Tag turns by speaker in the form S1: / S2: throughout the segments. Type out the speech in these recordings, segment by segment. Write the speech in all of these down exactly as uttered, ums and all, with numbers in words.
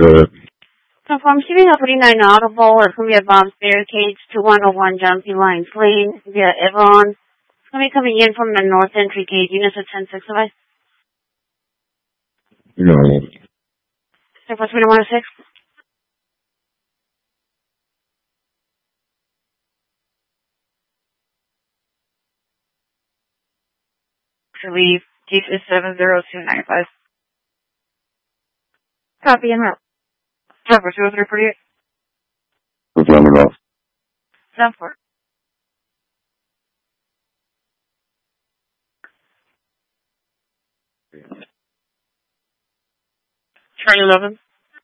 S1: go ahead.
S2: So from receiving a forty-nine audible, it's going to be at Bob's Barricades to one oh one Johnson Lines Lane via Everon. It's going to be coming in from the North Entry Gate, units of ten six of us.
S1: No.
S2: So for three one oh six. To leave, G two seven zero two nine five. Copy and route. Trevor, two oh three forty-eight.
S1: What's on the off?
S2: Sound for. Charlie eleven.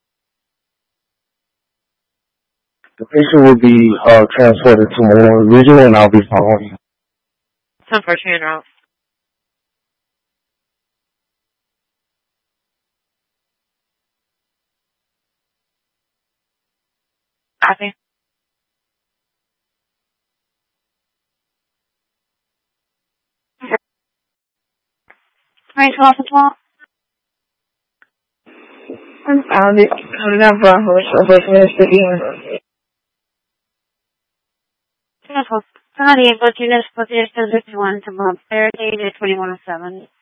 S1: The patient will be uh, transported to Memorial Regional, and I'll be following.
S2: Sound for train route. Copy. Right, twelve and twelve.
S3: I'm found it. Coming up for a horse. I'm supposed to be here.
S2: Beautiful. Somebody, both units, both units, fifty-one to Bob Barricade at twenty-one oh seven.